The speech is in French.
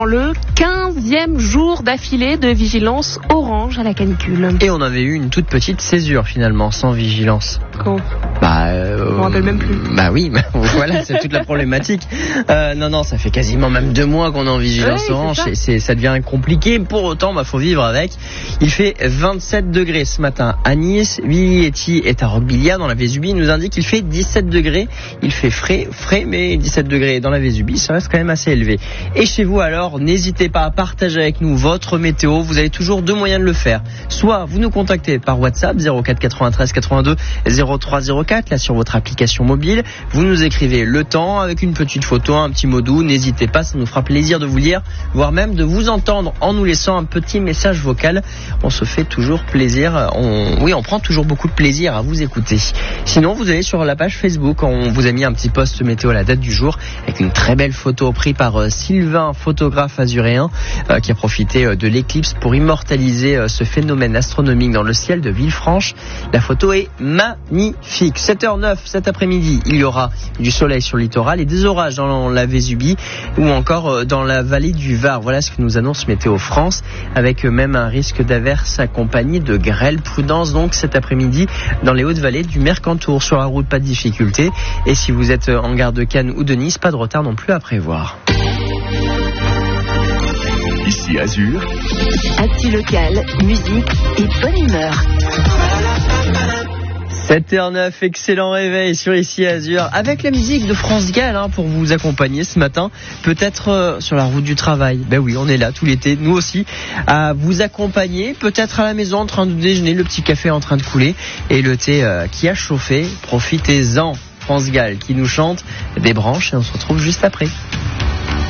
Le 15e jour d'affilée de vigilance orange à la canicule. Et on avait eu une toute petite césure finalement, sans vigilance. Quand on ne rappelle même plus. Bah oui, voilà, c'est toute la problématique. Non, ça fait quasiment même 2 mois qu'on est en vigilance orange et ça devient compliqué. Pour autant, faut vivre avec. Il fait 27 degrés ce matin à Nice. Villietti est à Roquebillière dans la Vésubie. Il nous indique qu'il fait 17 degrés. Il fait frais, mais 17 degrés dans la Vésubie, ça reste quand même assez élevé. Et chez vous alors, n'hésitez pas à partager avec nous votre météo. Vous avez toujours 2 moyens de le faire. Soit vous nous contactez par WhatsApp 04 93 82 03 04, là sur votre application mobile. Vous nous écrivez le temps avec une petite photo, un petit mot doux. N'hésitez pas, ça nous fera plaisir de vous lire, voire même de vous entendre en nous laissant un petit message vocal. On se fait toujours plaisir. On prend toujours beaucoup de plaisir à vous écouter. Sinon, vous allez sur la page Facebook. On vous a mis un petit post météo à la date du jour avec une très belle photo prise par Sylvain, photographe azuréen, qui a profité de l'éclipse pour immortaliser ce phénomène astronomique dans le ciel de Villefranche. La photo est magnifique. 7h09 cet après-midi, il y aura du soleil sur le littoral et des orages dans la Vésubie ou encore dans la vallée du Var. Voilà ce que nous annonce Météo France, avec même un risque d'averse accompagné de grêle. Prudence donc cet après-midi dans les Hautes-Vallées du Mercantour. Sur la route, pas de difficulté. Et si vous êtes en gare de Cannes ou de Nice, pas de retard non plus à prévoir. Ici Azur. Actu locale, musique et bonne humeur. 7h09, excellent réveil sur Ici Azur avec la musique de France Gall pour vous accompagner ce matin, peut-être sur la route du travail. Ben oui, on est là tout l'été, nous aussi, à vous accompagner, peut-être à la maison en train de déjeuner, le petit café en train de couler et le thé qui a chauffé. Profitez-en. France Gall qui nous chante des branches et on se retrouve juste après.